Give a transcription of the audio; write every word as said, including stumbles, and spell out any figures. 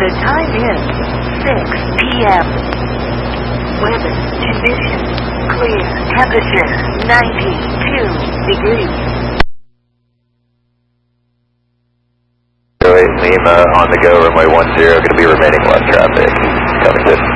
The time is six p m Weather conditions clear. Temperature ninety-two degrees. Lima on the go, runway one zero, going to be remaining left traffic. Coming to